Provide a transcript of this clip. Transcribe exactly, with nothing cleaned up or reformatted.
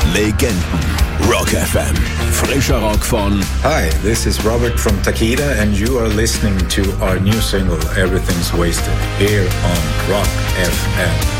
Legenden. Rock F M. Frischer Rock von... Hi, this is Robert from Takeda and you are listening to our new single Everything's Wasted here on Rock F M.